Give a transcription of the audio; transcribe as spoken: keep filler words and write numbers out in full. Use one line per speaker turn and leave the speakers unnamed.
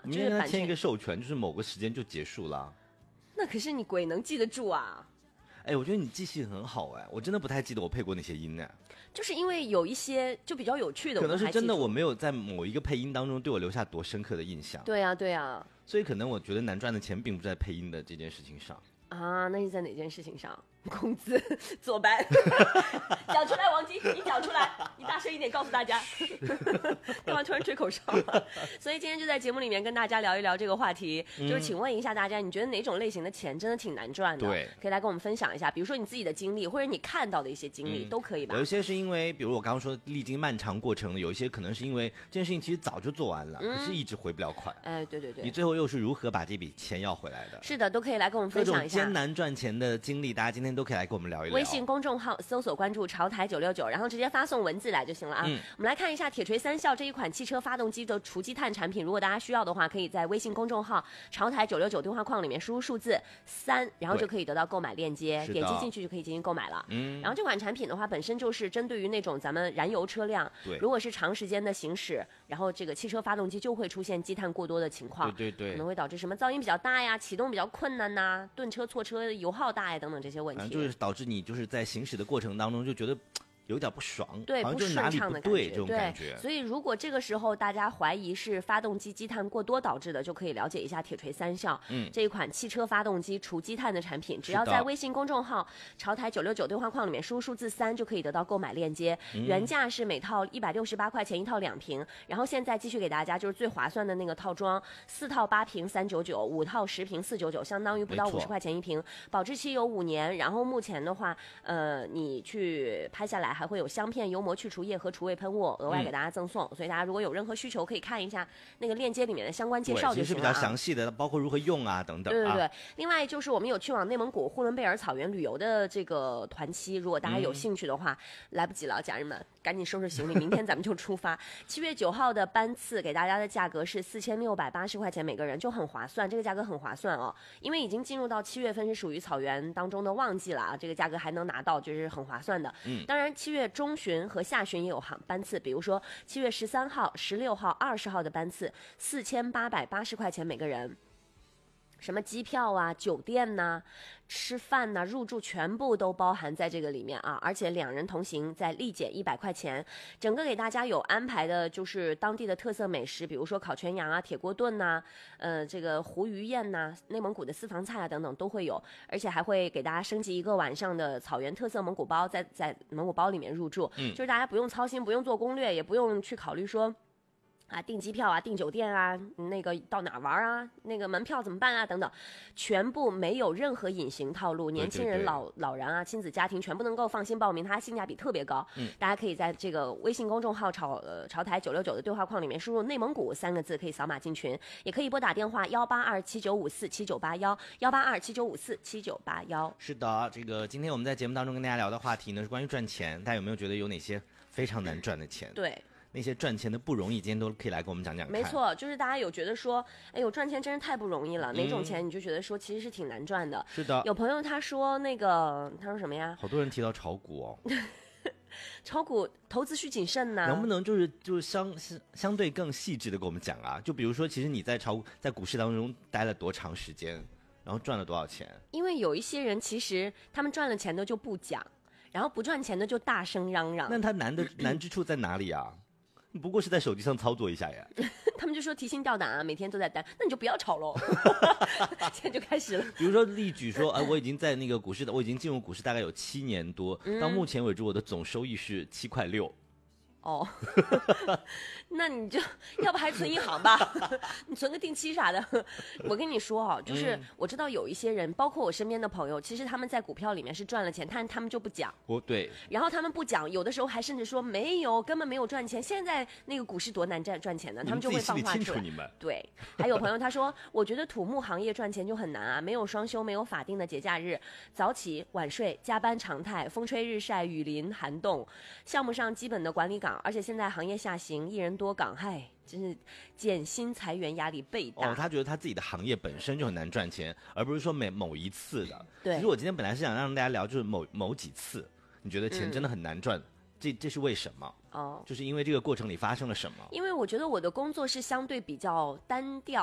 你跟他签一个授权，就是某个时间就结束了。
那可是你鬼能记得住啊！
哎，我觉得你记性很好哎，我真的不太记得我配过哪些音呢。
就是因为有一些就比较有趣的，
可能是真的我没有在某一个配音当中对我留下多深刻的印象。
对啊，对啊。
所以可能我觉得难赚的钱并不在配音的这件事情上
啊，那是在哪件事情上？工资坐班讲出来，王晶，你讲出来，你大声一点告诉大家。干嘛突然吹口哨了？所以今天就在节目里面跟大家聊一聊这个话题，嗯、就是请问一下大家，你觉得哪种类型的钱真的挺难赚的？
对，
可以来跟我们分享一下，比如说你自己的经历，或者你看到的一些经历、嗯、都可以吧。
有一些是因为，比如我刚刚说历经漫长过程的，有一些可能是因为这件事情其实早就做完了，嗯、可是一直回不了款。
哎，对对对，
你最后又是如何把这笔钱要回来的？
是的，都可以来跟我们分享一下。
各种艰难赚钱的经历，大家今天都可以来跟我们聊一聊。
微信公众号搜索关注潮台九六九，然后直接发送文字来就行了啊。嗯、我们来看一下铁锤三效这一款汽车发动机的除积碳产品，如果大家需要的话，可以在微信公众号潮台九六九对话框里面输入数字三，然后就可以得到购买链接，点击进去就可以进行购买了。嗯，然后这款产品的话，本身就是针对于那种咱们燃油车辆，
对，
如果是长时间的行驶，然后这个汽车发动机就会出现积碳过多的情况，
对对对，
可能会导致什么噪音比较大呀，启动比较困难呐，顿车错车、油耗大呀等等这些问题，
就是导致你就是在行驶的过程当中就觉得有点不爽，
对，
好像就是哪里不对这种感觉。
所以如果这个时候大家怀疑是发动机积碳过多导致的，就可以了解一下铁锤三效、嗯、这一款汽车发动机除积碳的产品，只要在微信公众号潮台九六九对话框里面输入数字三就可以得到购买链接、嗯、原价是每套一百六十八块钱一套两瓶，然后现在继续给大家就是最划算的那个套装，四套八瓶三九九，五套十瓶四九九，相当于不到五十块钱一瓶，保质期有五年，然后目前的话呃，你去拍下来还会有香片、油膜去除液和除味喷雾额外给大家赠送、嗯、所以大家如果有任何需求可以看一下那个链接里面的相关介绍就行了、啊、
其实比较详细的，包括如何用啊等等。
对对对、
啊、
另外就是我们有去往内蒙古呼伦贝尔草原旅游的这个团期，如果大家有兴趣的话、嗯、来不及了，家人们赶紧收拾行李，明天咱们就出发。七月九号的班次给大家的价格是四千六百八十块钱每个人，就很划算，这个价格很划算哦，因为已经进入到七月份是属于草原当中的旺季了啊，这个价格还能拿到就是很划算的。嗯，当然七月中旬和下旬也有航班次，比如说七月十三号、十六号、二十号的班次，四千八百八十块钱每个人。什么机票啊、酒店呐、啊、吃饭呐、啊、入住全部都包含在这个里面啊！而且两人同行再立减一百块钱，整个给大家有安排的就是当地的特色美食，比如说烤全羊啊、铁锅炖呐、啊、呃这个胡鱼宴呐、啊、内蒙古的私房菜啊等等都会有，而且还会给大家升级一个晚上的草原特色蒙古包，在在蒙古包里面入住，嗯，就是大家不用操心，不用做攻略，也不用去考虑说。啊，订机票啊，订酒店啊，那个到哪玩啊，那个门票怎么办啊，等等，全部没有任何隐形套路，年轻人、
对对对
老老人啊，亲子家庭全部能够放心报名，它性价比特别高。嗯，大家可以在这个微信公众号潮呃潮台九六九的对话框里面输入内蒙古三个字，可以扫码进群，也可以拨打电话幺八二七九五四七九八幺幺八二七九五四七九八幺。
是的，这个今天我们在节目当中跟大家聊的话题呢是关于赚钱，大家有没有觉得有哪些非常难赚的钱？
对。
那些赚钱的不容易，今天都可以来跟我们讲讲看。
没错，就是大家有觉得说，哎呦，赚钱真是太不容易了，哪种钱你就觉得说其实是挺难赚的。
是的，
有朋友他说那个，他说什么呀？
好多人提到炒股哦，
炒股投资需谨慎呐、啊，
能不能就是就是相相对更细致的跟我们讲啊？就比如说，其实你在炒在股市当中待了多长时间，然后赚了多少钱？
因为有一些人其实他们赚了钱的就不讲，然后不赚钱的就大声嚷嚷。
那他难的难之处在哪里啊？不过是在手机上操作一下呀。
他们就说提心吊胆啊，每天都在担，那你就不要炒喽。现在就开始了。
比如说例举说，哎、呃，我已经在那个股市的，我已经进入股市大概有七年多，嗯、到目前为止我的总收益是七块六。
哦，那你就要不还存银行吧，你存个定期啥的。我跟你说哈、哦，就是我知道有一些人，包括我身边的朋友，其实他们在股票里面是赚了钱，但他们就不讲。
哦，对。
然后他们不讲，有的时候还甚至说没有，根本没有赚钱。现在那个股市多难赚赚钱呢，他们就会放话出来。
你们
对，还有朋友他说，我觉得土木行业赚钱就很难啊，没有双休，没有法定的节假日，早起晚睡，加班常态，风吹日晒，雨淋寒冻，项目上基本的管理岗。而且现在行业下行，一人多岗，嗨，真是减薪裁员压力倍大。
哦，他觉得他自己的行业本身就很难赚钱，而不是说每某一次的。
对。
其实我今天本来是想让大家聊，就是某某几次，你觉得钱真的很难赚，嗯、这这是为什么？哦，就是因为这个过程里发生了什么？
因为我觉得我的工作是相对比较单调。